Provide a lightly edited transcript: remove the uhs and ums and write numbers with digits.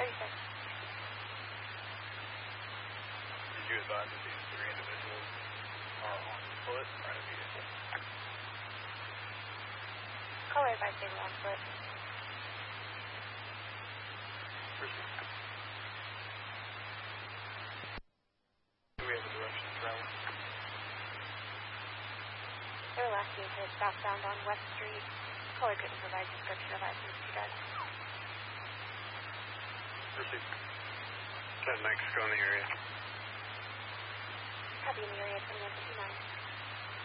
Did you advise that these three individuals are on foot or in a vehicle? Caller advised they were on foot. Proceed. Do we have a direction to travel? They were last seen southbound on West Street. Caller couldn't provide description of items to guys. Proceed. Is that Mexico in the area? Copy in the area 2159.